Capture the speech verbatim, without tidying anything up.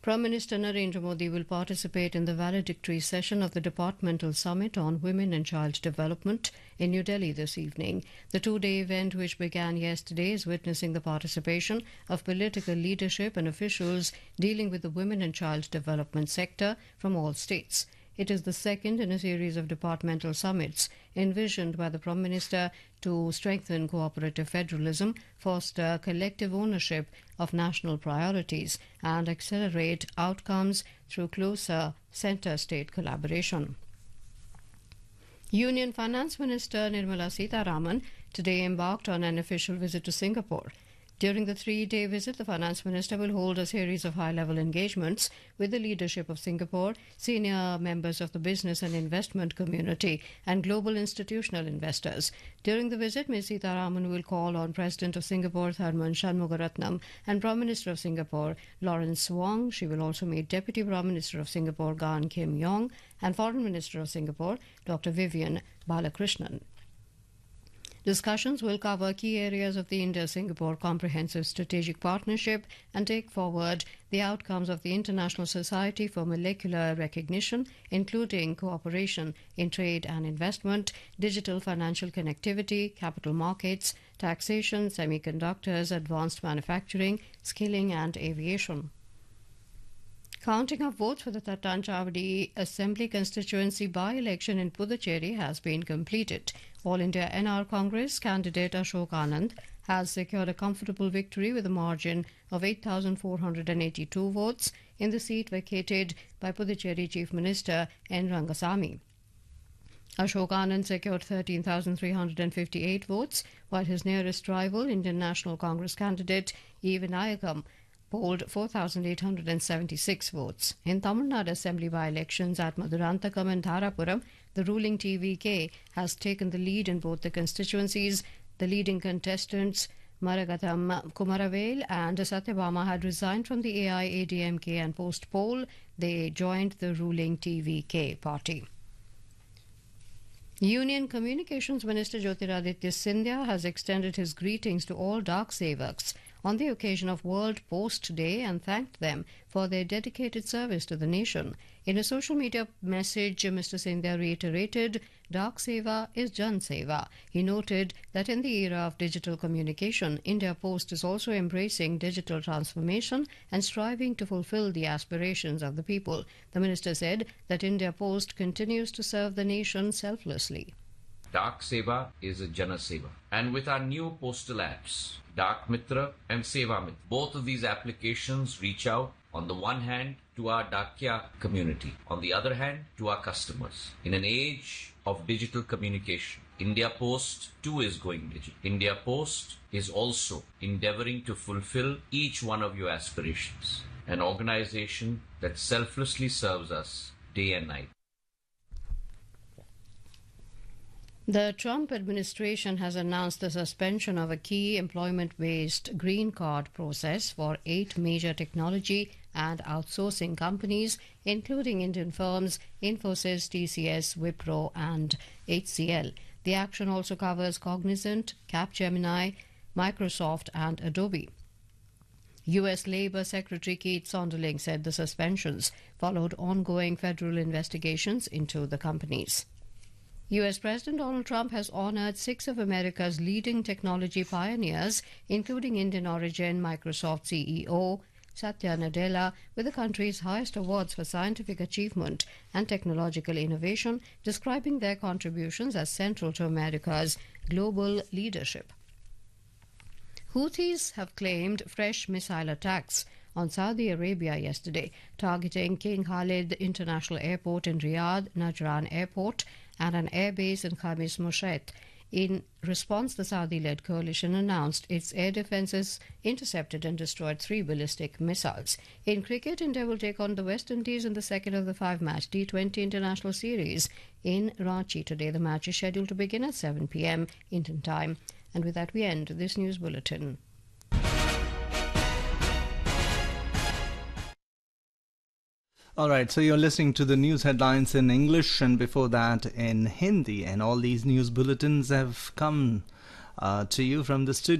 Prime Minister Narendra Modi will participate in the valedictory session of the Departmental Summit on Women and Child Development in New Delhi this evening. The two-day event, which began yesterday, is witnessing the participation of political leadership and officials dealing with the women and child development sector from all states. It is the second in a series of departmental summits envisioned by the Prime Minister to strengthen cooperative federalism, foster collective ownership of national priorities, and accelerate outcomes through closer centre-state collaboration. Union Finance Minister Nirmala Sitharaman today embarked on an official visit to Singapore. During the three-day visit, the Finance Minister will hold a series of high-level engagements with the leadership of Singapore, senior members of the business and investment community, and global institutional investors. During the visit, Miz Sitharaman will call on President of Singapore, Tharman Shanmugaratnam, and Prime Minister of Singapore, Lawrence Wong. She will also meet Deputy Prime Minister of Singapore, Gan Kim Yong, and Foreign Minister of Singapore, Doctor Vivian Balakrishnan. Discussions will cover key areas of the India-Singapore Comprehensive Strategic Partnership and take forward the outcomes of the International Society for Molecular Recognition, including cooperation in trade and investment, digital financial connectivity, capital markets, taxation, semiconductors, advanced manufacturing, skilling and aviation. Counting of votes for the Thattanchavadi Assembly constituency by-election in Puducherry has been completed. All India N R Congress candidate Ashok Anand has secured a comfortable victory with a margin of eight thousand four hundred eighty-two votes in the seat vacated by Puducherry Chief Minister N. Rangasamy. Ashok Anand secured thirteen thousand three hundred fifty-eight votes, while his nearest rival, Indian National Congress candidate E. Vinayakam, polled four thousand eight hundred seventy-six votes. In Tamil Nadu Assembly by-elections at Maduranthakam and Dharapuram, the ruling T V K has taken the lead in both the constituencies. The leading contestants, Maragatham Kumaravel and Satyabama, had resigned from the A I A D M K and post-poll they joined the ruling T V K party. Union Communications Minister Jyotiraditya Scindia has extended his greetings to all Dak Sevaks on the occasion of World Post Day and thanked them for their dedicated service to the nation. In a social media message, Mister Scindia reiterated, Dak Seva is Jan Seva. He noted that in the era of digital communication, India Post is also embracing digital transformation and striving to fulfill the aspirations of the people. The minister said that India Post continues to serve the nation selflessly. Dak Seva is a Jana Seva. And with our new postal apps, Dak Mitra and Seva Mitra, both of these applications reach out, on the one hand, to our Dakya community, on the other hand, to our customers. In an age of digital communication, India Post too is going digital. India Post is also endeavoring to fulfill each one of your aspirations. An organization that selflessly serves us day and night. The Trump administration has announced the suspension of a key employment-based green card process for eight major technology and outsourcing companies, including Indian firms Infosys, T C S, Wipro and H C L. The action also covers Cognizant, Capgemini, Microsoft and Adobe. U S Labour Secretary Keith Sonderling said the suspensions followed ongoing federal investigations into the companies. U S President Donald Trump has honored six of America's leading technology pioneers, including Indian origin Microsoft C E O Satya Nadella, with the country's highest awards for scientific achievement and technological innovation, describing their contributions as central to America's global leadership. Houthis have claimed fresh missile attacks on Saudi Arabia yesterday, targeting King Khalid International Airport in Riyadh, Najran Airport, and an airbase in Khamis Mushat. In response, the Saudi-led coalition announced its air defences intercepted and destroyed three ballistic missiles. In cricket, India will take on the West Indies in the second of the five-match T twenty International Series in Ranchi today. The match is scheduled to begin at seven p m Indian time. And with that, we end this news bulletin. All right, so you're listening to the news headlines in English and before that in Hindi, and all these news bulletins have come uh, to you from the studio.